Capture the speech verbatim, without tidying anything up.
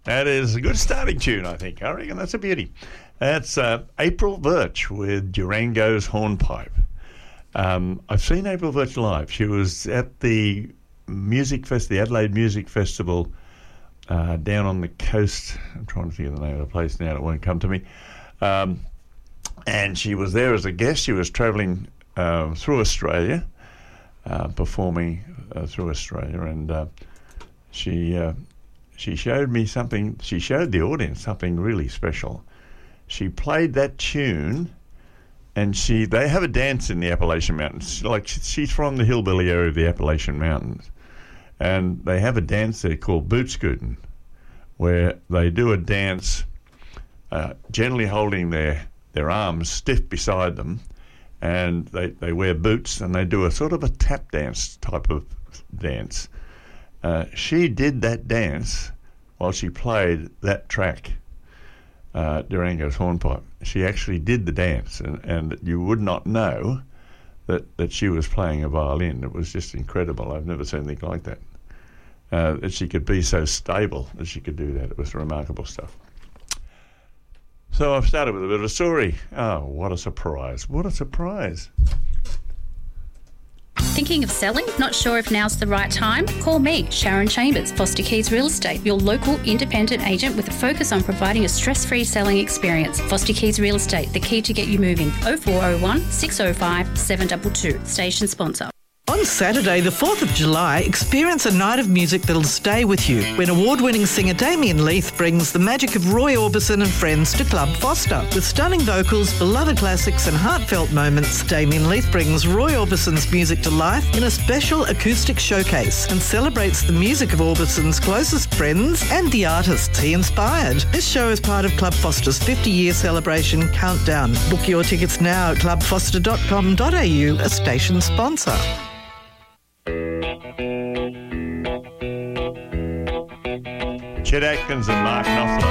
That is a good starting tune, I think. I reckon that's a beauty. That's uh, April Virch with Durango's Hornpipe. Um, I've seen April Virch live. She was at the music fest, the Adelaide Music Festival, uh, down on the coast. I'm trying to think of the name of the place now. It won't come to me. Um, and she was there as a guest. She was travelling uh, through Australia, uh, performing uh, through Australia, and uh, she uh, she showed me something. She showed the audience something really special. She played that tune, and she they have a dance in the Appalachian Mountains. Like she's from the hillbilly area of the Appalachian Mountains, and they have a dance there called boot scooting, where they do a dance, uh, generally holding their their arms stiff beside them, and they they wear boots, and they do a sort of a tap dance type of dance. Uh, she did that dance while she played that track. Uh, Durango's Hornpipe. She actually did the dance, and, and you would not know that, that she was playing a violin. It was just incredible. I've never seen anything like that. Uh, that she could be so stable that she could do that. It was remarkable stuff. So I've started with a bit of a story. Oh, what a surprise. What a surprise. Thinking of selling? Not sure if now's the right time? Call me, Sharon Chambers, Foster Keys Real Estate, your local independent agent with a focus on providing a stress-free selling experience. Foster Keys Real Estate, the key to get you moving. oh four oh one, six oh five, seven two two. Station sponsor. On Saturday, the fourth of July, experience a night of music that'll stay with you when award-winning singer Damien Leith brings the magic of Roy Orbison and friends to Club Foster. With stunning vocals, beloved classics and heartfelt moments, Damien Leith brings Roy Orbison's music to life in a special acoustic showcase and celebrates the music of Orbison's closest friends and the artists he inspired. This show is part of Club Foster's fifty-year celebration countdown. Book your tickets now at club foster dot com dot a u, a station sponsor. Chet Atkins and Mark Knopfler.